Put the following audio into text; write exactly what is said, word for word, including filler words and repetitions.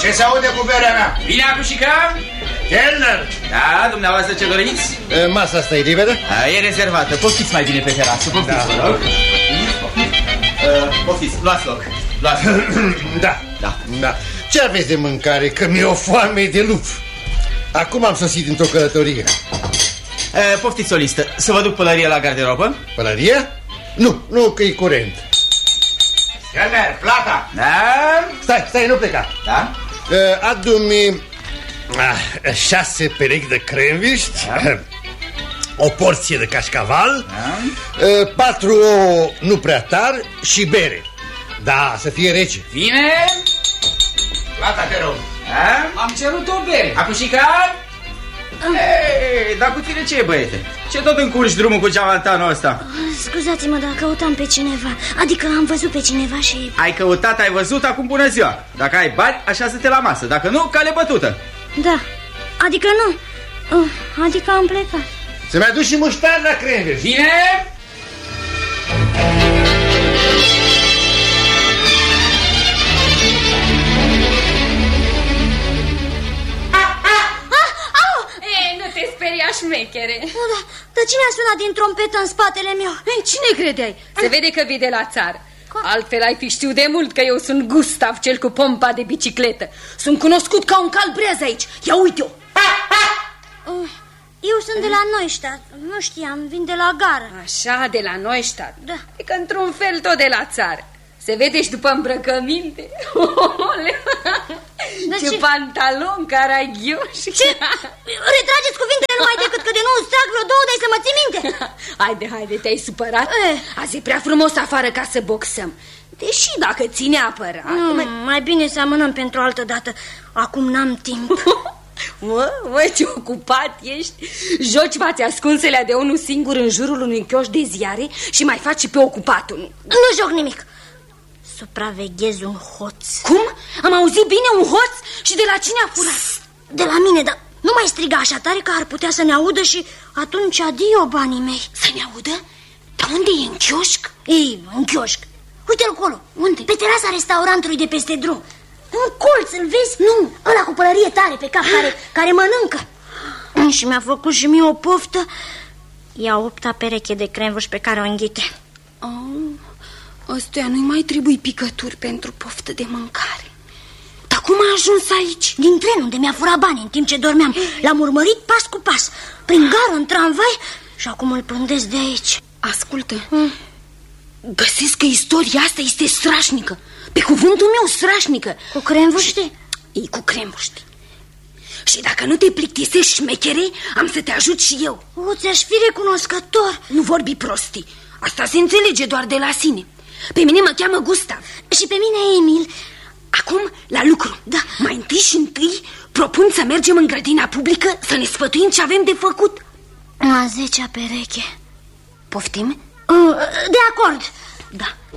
Ce se aude cu berea mea? Vine acușica? Kelner! Da, dumneavoastră ce doriți? E, masa asta e liberă? A, e rezervată, poftiți mai bine pe terasă, poftiți, da. vă rog. Poftiți, luați loc, luați loc. Da, da, da. Ce aveți de mâncare? Că mi-e o foame de lup. Acum am sosit dintr-o călătorie. E, poftiți o listă, să vă duc pălărie la garderobă? Pălărie? Nu, nu, că e curent. Kelner, plata! Da? Stai, stai, nu pleca. Da? Uh, Adu-mi uh, șase perechi de cremviști, da. uh, o porție de cașcaval, da. uh, patru ouă nu prea tari și bere. Da, să fie rece. Vine? Plata, te rog. Da? Am cerut o bere. Acușica? Ei, dar cu tine ce e, băiete? Ce tot încurci drumul cu geamantanul ăsta? Scuzați-mă, dar căutam pe cineva. Adică am văzut pe cineva și... Ai căutat, ai văzut, acum bună ziua. Dacă ai bani, așează-te la masă. Dacă nu, cale bătută. Da, adică nu. Adică am plecat. Să-mi aduci și muștar la cremviști. Vine? Șmechere. Oh, da. Dar cine a sunat din trompetă în spatele meu? Ei, cine credeai? Se vede că vii de la țară. Altfel ai fi știut de mult că eu sunt Gustav, cel cu pompa de bicicletă. Sunt cunoscut ca un calbreaz aici. Ia uite-o. Eu sunt de la Neustadt. Nu știam, vin de la gară. Așa, de la Neustadt. Da. E că într-un fel tot de la țară. Se vede și după îmbrăcăminte. Ce, ce pantalon caragioși. Ce? Retrageți cuvintele numai decât că de nu îți trag vreo două, dai să mă ții minte. Haide, haide, te-ai supărat? Eh. Azi e prea frumos afară ca să boxăm. Deși dacă ține apărat... Mm, mai... mai bine să amânăm pentru altă dată. Acum n-am timp. Mă, mă, ce ocupat ești. Joci fațe ascunselea de unul singur în jurul unui chioș de ziare și mai faci și pe ocupatul. Nu joc nimic. Supraveghez un hoț. Cum? Am auzit bine, un hoț? Și de la cine a furat? De la mine, dar nu mai striga așa tare că ar putea să ne audă și atunci adio banii mei. Să ne audă? Dar unde e, în chioșc? Ei, în chioșc. Uite-l acolo. Unde? Pe terasa restaurantului de peste drum. Un colț, îl vezi? Nu, ăla cu pălărie tare pe cap care, care mănâncă. Și mi-a făcut și mie o poftă. Ia opta pereche de cremvuși pe care o înghite. Oh, ăstuia nu-i mai trebuie picături pentru poftă de mâncare. Dar cum a ajuns aici? Din tren unde mi-a furat bani în timp ce dormeam. L-am urmărit pas cu pas, prin gară, în tramvai, și acum îl prândesc de aici. Ascultă, mm. găsesc că istoria asta este strașnică. Pe cuvântul meu, strașnică. Cu cremvuști? Ei, cu cremvuști. Și dacă nu te plictisești, șmechere, am să te ajut și eu. O, ți-aș fi recunoscător. Nu vorbi prostii. Asta se înțelege doar de la sine. Pe mine mă cheamă Gustav. Și pe mine Emil. Acum, la lucru. Da. Mai întâi și întâi propun să mergem în grădina publică să ne sfătuim ce avem de făcut. A zecea pereche. Poftim? De acord. Da.